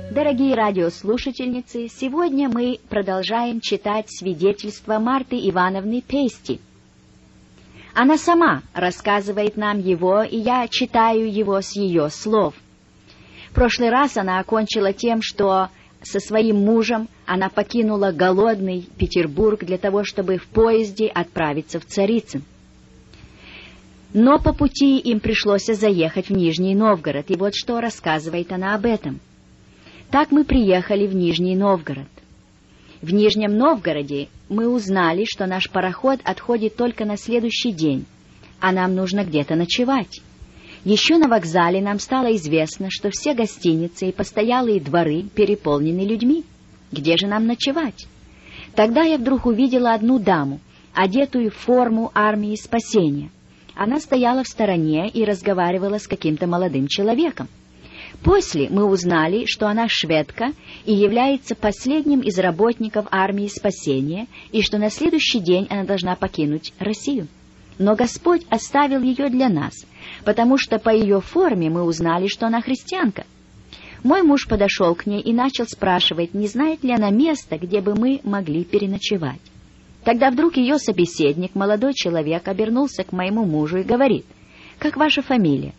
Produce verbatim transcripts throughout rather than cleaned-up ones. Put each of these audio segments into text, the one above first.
Дорогие радиослушательницы, сегодня мы продолжаем читать свидетельство Марты Ивановны Пести. Она сама рассказывает нам его, и я читаю его с ее слов. В прошлый раз она окончила тем, что со своим мужем она покинула голодный Петербург для того, чтобы в поезде отправиться в Царицын. Но по пути им пришлось заехать в Нижний Новгород, и вот что рассказывает она об этом. Так мы приехали в Нижний Новгород. В Нижнем Новгороде мы узнали, что наш пароход отходит только на следующий день, а нам нужно где-то ночевать. Еще на вокзале нам стало известно, что все гостиницы и постоялые дворы переполнены людьми. Где же нам ночевать? Тогда я вдруг увидела одну даму, одетую в форму армии спасения. Она стояла в стороне и разговаривала с каким-то молодым человеком. После мы узнали, что она шведка и является последним из работников армии спасения, и что на следующий день она должна покинуть Россию. Но Господь оставил ее для нас, потому что по ее форме мы узнали, что она христианка. Мой муж подошел к ней и начал спрашивать, не знает ли она места, где бы мы могли переночевать. Тогда вдруг ее собеседник, молодой человек, обернулся к моему мужу и говорит: «Как ваша фамилия?»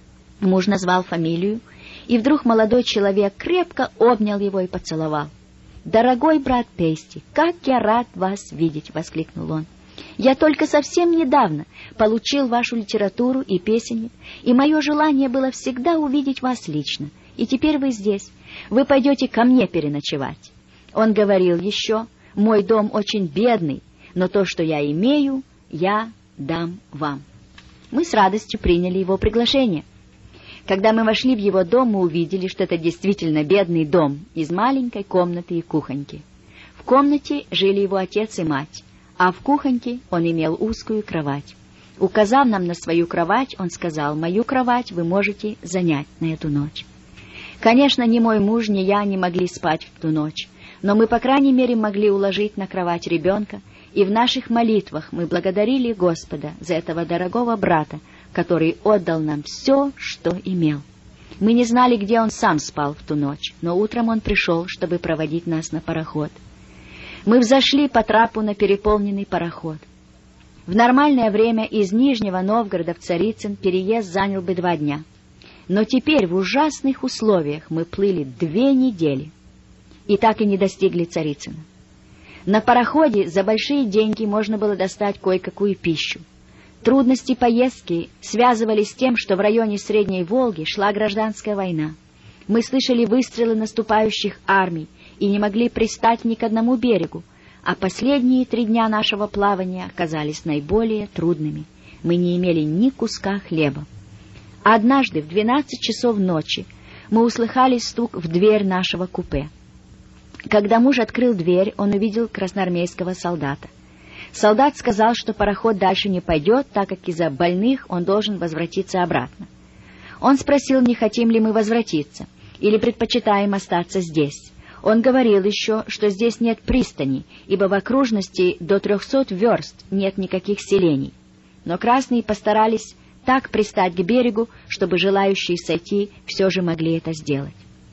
Муж назвал фамилию, и вдруг молодой человек крепко обнял его и поцеловал. «Дорогой брат Пести, как я рад вас видеть!» — воскликнул он. «Я только совсем недавно получил вашу литературу и песенник, и мое желание было всегда увидеть вас лично. И теперь вы здесь. Вы пойдете ко мне переночевать». Он говорил еще: «Мой дом очень бедный, но то, что я имею, я дам вам». Мы с радостью приняли его приглашение. Когда мы вошли в его дом, мы увидели, что это действительно бедный дом из маленькой комнаты и кухоньки. В комнате жили его отец и мать, а в кухоньке он имел узкую кровать. Указав нам на свою кровать, он сказал: «Мою кровать вы можете занять на эту ночь». Конечно, ни мой муж, ни я не могли спать в ту ночь, но мы, по крайней мере, могли уложить на кровать ребенка, и в наших молитвах мы благодарили Господа за этого дорогого брата, который отдал нам все, что имел. Мы не знали, где он сам спал в ту ночь, но утром он пришел, чтобы проводить нас на пароход. Мы взошли по трапу на переполненный пароход. В нормальное время из Нижнего Новгорода в Царицын переезд занял бы два дня. Но теперь в ужасных условиях мы плыли две недели и так и не достигли Царицына. На пароходе за большие деньги можно было достать кое-какую пищу. Трудности поездки связывались с тем, что в районе Средней Волги шла гражданская война. Мы слышали выстрелы наступающих армий и не могли пристать ни к одному берегу, а последние три дня нашего плавания оказались наиболее трудными. Мы не имели ни куска хлеба. Однажды в двенадцать часов ночи мы услыхали стук в дверь нашего купе. Когда муж открыл дверь, он увидел красноармейского солдата. Солдат сказал, что пароход дальше не пойдет, так как из-за больных он должен возвратиться обратно. Он спросил, не хотим ли мы возвратиться, или предпочитаем остаться здесь. Он говорил еще, что здесь нет пристани, ибо в окружности до трехсот верст нет никаких селений. Но красные постарались так пристать к берегу, чтобы желающие сойти все же могли это сделать.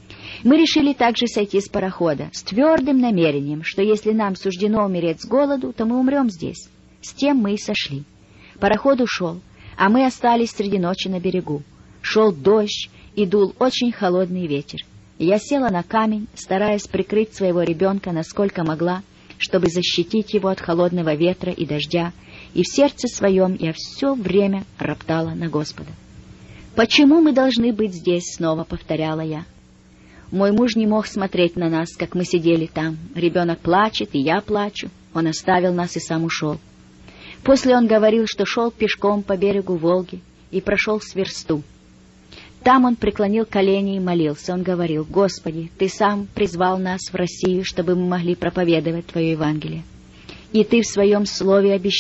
Мы решили также сойти с парохода, с твердым намерением, что если нам суждено умереть с голоду, то мы умрем здесь. С тем мы и сошли. Пароход ушел, а мы остались среди ночи на берегу. Шел дождь и дул очень холодный ветер. Я села на камень, стараясь прикрыть своего ребенка насколько могла, чтобы защитить его от холодного ветра и дождя, и в сердце своем я все время роптала на Господа. «Почему мы должны быть здесь?» — снова повторяла я. Мой муж не мог смотреть на нас, как мы сидели там. Ребенок плачет, и я плачу. Он оставил нас и сам ушел. После он говорил, что шел пешком по берегу Волги и прошел с версту. Там он преклонил колени и молился. Он говорил: «Господи, Ты сам призвал нас в Россию, чтобы мы могли проповедовать Твое Евангелие. И Ты в Своем Слове обещал,